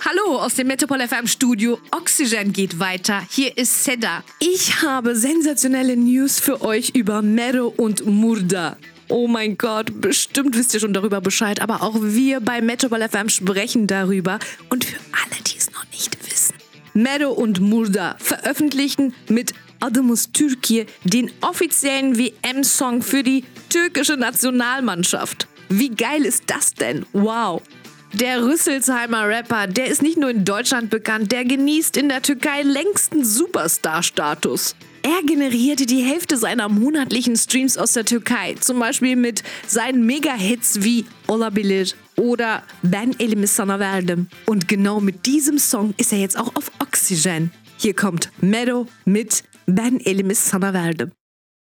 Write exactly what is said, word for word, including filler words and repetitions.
Hallo aus dem Metropol F M Studio. Oxygen geht weiter. Hier ist Seda. Ich habe sensationelle News für euch über Mero und Murda. Oh mein Gott, bestimmt wisst ihr schon darüber Bescheid, aber auch wir bei Metropol F M sprechen darüber. Und für alle, die es noch nicht wissen. Mero und Murda veröffentlichten mit Adımız Türkiye den offiziellen W M-Song für die türkische Nationalmannschaft. Wie geil ist das denn? Wow! Der Rüsselsheimer Rapper, der ist nicht nur in Deutschland bekannt, der genießt in der Türkei längsten Superstar-Status. Er generierte die Hälfte seiner monatlichen Streams aus der Türkei, zum Beispiel mit seinen Mega-Hits wie Olabilir oder Ben Elimi Sana Verdim. Und genau mit diesem Song ist er jetzt auch auf Oxygen. Hier kommt Mero mit Ben Elimi Sana Verdim.